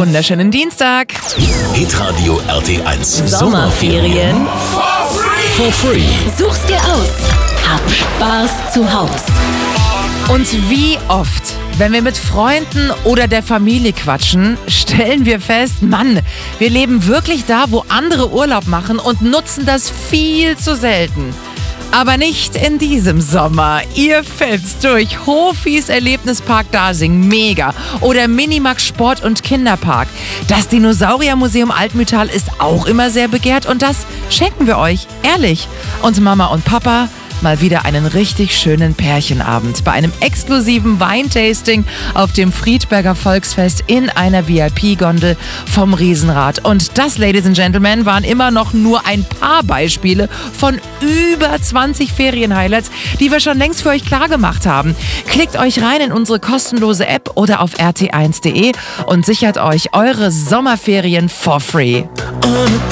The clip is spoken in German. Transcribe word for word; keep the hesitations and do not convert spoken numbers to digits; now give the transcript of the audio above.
wunderschönen Dienstag. Hitradio R T eins. Sommerferien For free. such's dir aus. Hab Spaß zu Haus. Und wie oft, wenn wir mit Freunden oder der Familie quatschen, stellen wir fest, Mann, wir leben wirklich da, wo andere Urlaub machen und nutzen das viel zu selten. Aber nicht in diesem Sommer. Ihr fetzt durch Hofis Erlebnispark Dasing, mega. Oder Minimax Sport- und Kinderpark. Das Dinosauriermuseum Altmühltal ist auch immer sehr begehrt und das schenken wir euch, ehrlich. Und Mama und Papa mal wieder einen richtig schönen Pärchenabend bei einem exklusiven Weintasting auf dem Friedberger Volksfest in einer V I P-Gondel vom Riesenrad. Und das, Ladies and Gentlemen, waren immer noch nur ein paar Beispiele von über zwanzig Ferien-Highlights, die wir schon längst für euch klar gemacht haben. Klickt euch rein in unsere kostenlose App oder auf r t eins punkt d e und sichert euch eure Sommerferien for free.